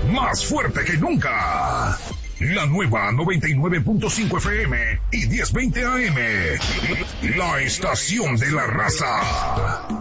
más fuerte que nunca. La nueva 99.5 FM y 1020 AM. La estación de la raza.